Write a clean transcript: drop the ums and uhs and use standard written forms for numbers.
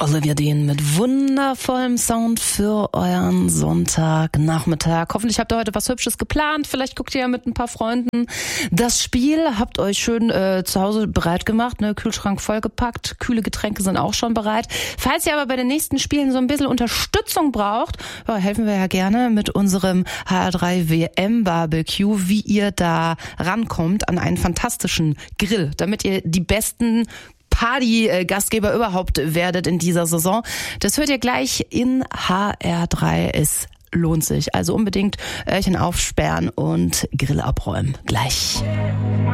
Olivia Dean mit wundervollem Sound für euren Sonntagnachmittag. Hoffentlich habt ihr heute was Hübsches geplant. Vielleicht guckt ihr ja mit ein paar Freunden das Spiel. Habt euch schön zu Hause bereit gemacht, ne? Kühlschrank vollgepackt. Kühle Getränke sind auch schon bereit. Falls ihr aber bei den nächsten Spielen so ein bisschen Unterstützung braucht, ja, helfen wir ja gerne mit unserem HR3 WM Barbecue, wie ihr da rankommt an einen fantastischen Grill, damit ihr die besten Party-Gastgeber überhaupt werdet in dieser Saison. Das hört ihr gleich in HR3. Es lohnt sich. Also unbedingt Öhrchen aufsperren und Grill abräumen. Gleich.